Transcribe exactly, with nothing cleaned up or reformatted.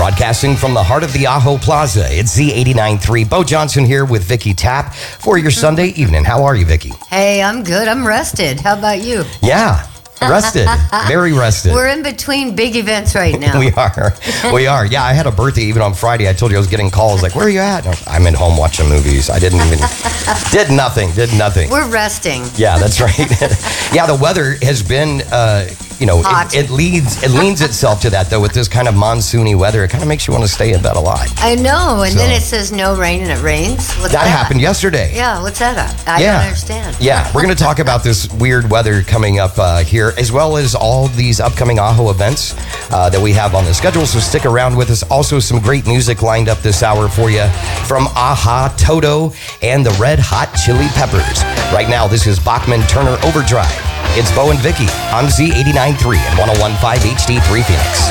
Broadcasting from the heart of the Ajo Plaza, it's Z eighty-nine point three. Bo Johnson here with Vicky Tapp for your Sunday evening. How are you, Vicky? Hey, I'm good. I'm rested. How about you? Yeah, rested. Very rested. We're in between big events right now. We are. We are. Yeah, I had a birthday even on Friday. I told you I was getting calls like, where are you at? And I'm at home watching movies. I didn't even, did nothing, did nothing. We're resting. Yeah, that's right. Yeah, the weather has been, uh, you know, Hot. it, it leads, it leans itself to that, though, with this kind of monsoony weather. It kind of makes you want to stay in bed a lot. I know, and So- then it says no rain and it rains. What's That that? happened yesterday. Yeah, what's that? I Yeah. don't understand. Yeah, we're going to talk about this weird weather coming up uh, here, as well as all these upcoming Ajo events uh, that we have on the schedule, so stick around with us. Also, some great music lined up this hour for you from Aha, Toto, and the Red Hot Chili Peppers. Right now, this is Bachman Turner Overdrive. It's Bo and Vicky on Z eighty-nine point three and one oh one point five H D three Phoenix.